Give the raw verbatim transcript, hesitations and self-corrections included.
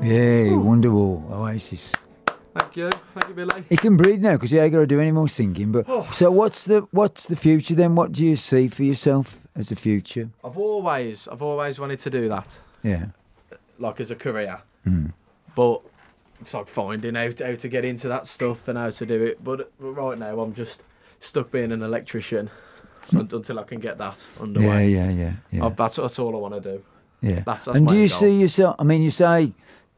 Yeah, Wonderwall, Oasis. Thank you, thank you, Billy. He can breathe now because you ain't got to do any more singing. But Oh. so, what's the what's the future then? What do you see for yourself as a future? I've always, I've always wanted to do that, Yeah. like as a career. Mm. But it's like finding out how to get into that stuff and how to do it. But, but right now, I'm just stuck being an electrician until I can get that Yeah, underway. yeah, yeah, yeah. Oh, that's that's all I want to do. yeah. That's, that's and my do you goal. see yourself? I mean, you say